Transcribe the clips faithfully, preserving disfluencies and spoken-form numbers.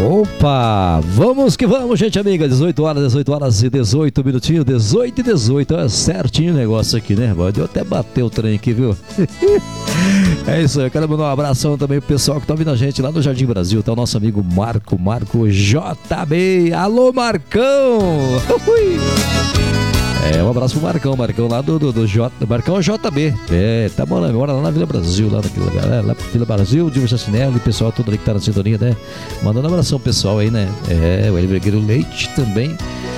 Opa, vamos que vamos, gente amiga, dezoito horas, dezoito horas e dezoito minutinhos, dezoito e dezoito, é certinho o negócio aqui, né, irmão? Deu até bater o trem aqui, viu? É isso aí, eu quero mandar um abração também pro pessoal que tá ouvindo a gente lá no Jardim Brasil, tá o nosso amigo Marco, Marco J B, alô Marcão! Ui. É, um abraço pro Marcão, Marcão lá do, do, do J, Marcão J B. É, tá morando agora lá na Vila Brasil, lá naquele lugar, né? Lá na Vila Brasil, Dilma Cinelli, o pessoal todo ali que tá na sintonia, né? Mandando um abração pro pessoal aí, né? É, o Elvergueiro Leite também.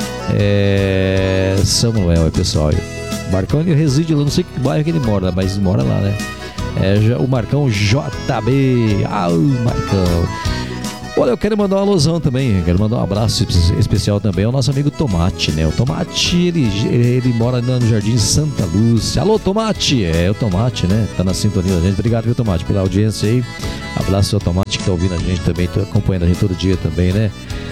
É, Samuel, é pessoal aí. Marcão, ele reside lá, não sei que bairro que ele mora, mas mora lá, né? É, o Marcão J B. Ah, o Marcão. Olha, eu quero mandar uma alusão também, quero mandar um abraço especial também ao nosso amigo Tomate, né? O Tomate, ele, ele mora no Jardim Santa Lúcia. Alô, Tomate! É, o Tomate, né? Tá na sintonia da gente. Obrigado, viu, Tomate, pela audiência aí. Abraço ao Tomate que tá ouvindo a gente também, tá acompanhando a gente todo dia também, né?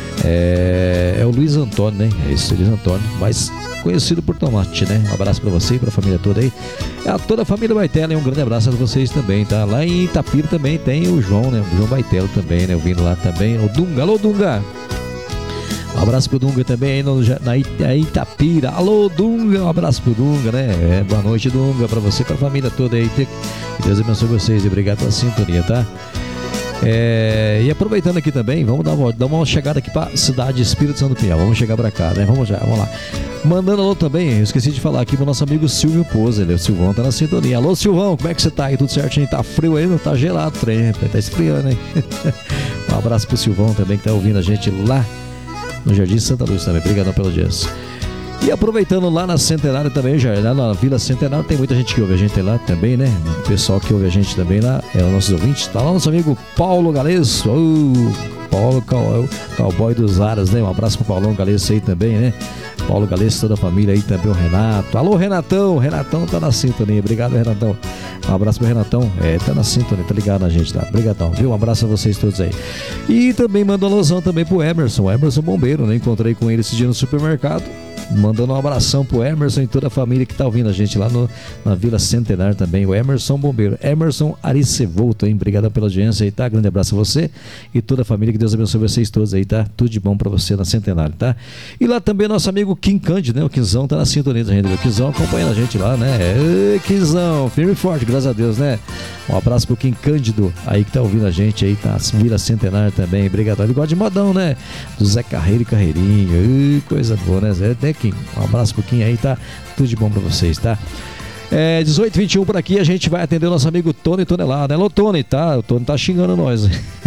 É, é o Luiz Antônio, né? É esse Luiz Antônio, mas conhecido por Tomate, né? Um abraço pra você e pra família toda aí. A toda a família Baitela, um grande abraço a vocês também, tá? Lá em Itapira também tem o João, né? O João Baitela também, né? Ouvindo lá também. O Dunga, alô Dunga! Um abraço pro Dunga também aí no, na Itapira. Alô Dunga, um abraço pro Dunga, né? É, boa noite, Dunga, pra você e pra família toda aí. Que Deus abençoe vocês e obrigado pela sintonia, tá? É, e aproveitando aqui também, vamos dar uma, dar uma chegada aqui para cidade Espírito Santo do Pinhal. Vamos chegar para cá, né? Vamos já, vamos lá. Mandando alô também, eu esqueci de falar aqui pro nosso amigo Silvio Pose, ele, o Silvão tá na sintonia. Alô Silvão, como é que você tá aí? Tudo certinho? Tá frio aí? Não tá gelado o trem, tá esfriando, hein? Um abraço pro Silvão também que tá ouvindo a gente lá no Jardim Santa Luz também. Obrigadão pela audiência. E aproveitando lá na Centenário também, já lá na Vila Centenário, tem muita gente que ouve a gente lá também, né? O pessoal que ouve a gente também lá, é o nosso ouvinte. Tá lá o nosso amigo Paulo Galesso. Oh, Paulo, o cowboy dos aras, né? Um abraço pro Paulão Galesso aí também, né? Paulo Galesso, toda a família aí também, o Renato. Alô, Renatão! Renatão tá na sintonia. Obrigado, Renatão. Um abraço pro Renatão. É, tá na sintonia, tá ligado na gente, tá? Obrigadão, viu? Um abraço a vocês todos aí. E também mandou alusão também pro Emerson, o Emerson Bombeiro, né? Encontrei com ele esse dia no supermercado. Mandando um abração pro Emerson e toda a família que tá ouvindo a gente lá no, na Vila Centenário também, o Emerson Bombeiro, Emerson Aricevolto, hein? Obrigado pela audiência aí, tá? Grande abraço a você e toda a família, que Deus abençoe vocês todos aí, tá? Tudo de bom pra você na Centenário, tá? E lá também nosso amigo Kim Cândido, né? O Quinzão tá na sintonia da gente, o Quinzão acompanhando a gente lá, né? É, Quinzão, firme e forte, graças a Deus, né? Um abraço pro Kim Cândido aí que tá ouvindo a gente aí, tá? Vila Centenário também, obrigado. Ele gosta de modão, né? Do Zé Carreiro e Carreirinho, Ui, coisa boa, né? Zé, até Kim. Um abraço pro Kim aí, tá? Tudo de bom pra vocês, tá? É, dezoito e vinte e um por aqui, a gente vai atender o nosso amigo Tony Tonelada. Alô, Tony, tá? O Tony tá xingando nós.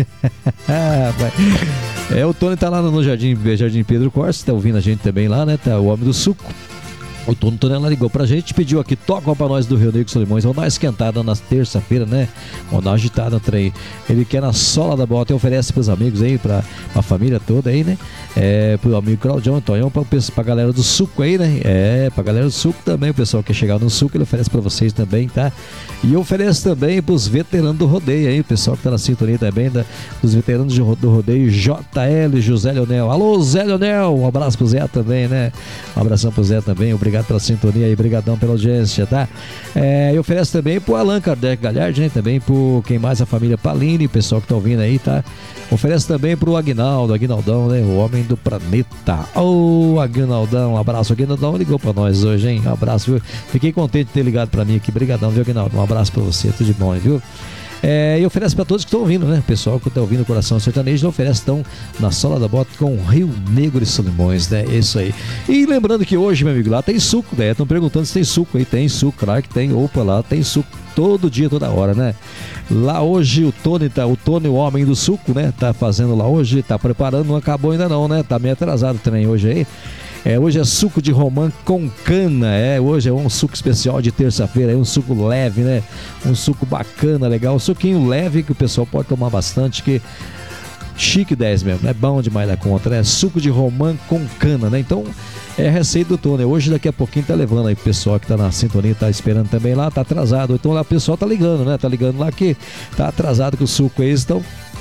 É, o Tony tá lá no Jardim, Jardim Pedro Corsa, tá ouvindo a gente também lá, né? Tá o Homem do Suco. O Tony Tonela ligou pra gente, pediu aqui, toca pra nós do Rio Negro Solimões. Vamos dar uma esquentada na terça-feira, né? Vamos dar uma agitada no trem. Ele quer na sola da bota e oferece pros amigos aí, pra, pra família toda aí, né? É, pro amigo Claudião, Antônio, pra, pra galera do suco aí, né? É, pra galera do suco também, o pessoal que quer chegar no suco, ele oferece pra vocês também, tá? E oferece também pros veteranos do rodeio aí, o pessoal que tá na sintonia também, da, dos veteranos do rodeio, J L, José Leonel. Alô, Zé Leonel, um abraço pro Zé também, né? Um abração pro Zé também, obrigado pela sintonia aí, brigadão pela audiência, tá? É, e oferece também pro Allan Kardec Galhardi, né? Também pro quem mais, a família Palini, o pessoal que tá ouvindo aí, tá? Oferece também pro Aguinaldo, Aguinaldão, né? O homem do planeta. Ô, oh, Aguinaldão, um abraço. O Aguinaldão ligou pra nós hoje, hein? Um abraço, viu? Fiquei contente de ter ligado pra mim aqui, brigadão, viu, Aguinaldo? Um abraço pra você, tudo de bom, viu? É, e oferece para todos que estão ouvindo, né? O pessoal que está ouvindo o Coração Sertanejo oferece, então, na sola da bota com Rio Negro e Solimões, né? Isso aí. E lembrando que hoje, meu amigo, lá tem suco, né? Estão perguntando se tem suco aí. Tem suco, claro que tem. Opa, lá tem suco todo dia, toda hora, né? Lá hoje o Tony, tá, o Tony, o homem do suco, né? Tá fazendo lá hoje, tá preparando, não acabou ainda não, né? Tá meio atrasado o trem hoje aí. É, hoje é suco de romã com cana, é, hoje é um suco especial de terça-feira, é um suco leve, né? Um suco bacana, legal, um suquinho leve que o pessoal pode tomar bastante, que chique dez mesmo, é bom demais da conta, né? Suco de romã com cana, né? Então, é a receita do Tony. Hoje, daqui a pouquinho, tá levando aí o pessoal que tá na sintonia, tá esperando também lá, tá atrasado. Então lá o pessoal tá ligando, né? Tá ligando lá que tá atrasado com o suco aí, então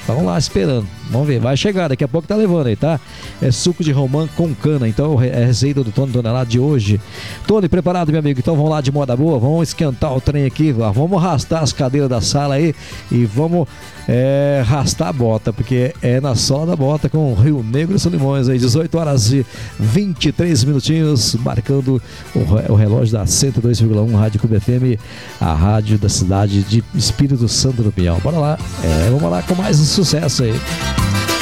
Vamos lá esperando. Vamos ver, vai chegar, daqui a pouco tá levando aí, tá? É suco de romã com cana, então é a receita do Tony Tonelado de hoje. Tony, preparado, meu amigo? Então vamos lá de moda boa, vamos esquentar o trem aqui, vamos arrastar as cadeiras da sala aí e vamos é, arrastar a bota, porque é na sola da bota com o Rio Negro e Solimões aí, dezoito horas e vinte e três minutinhos, marcando o, o relógio da cento e dois vírgula um Rádio Clube F M, a rádio da cidade de Espírito Santo do Pinhal. Bora lá, é, vamos lá com mais um sucesso aí.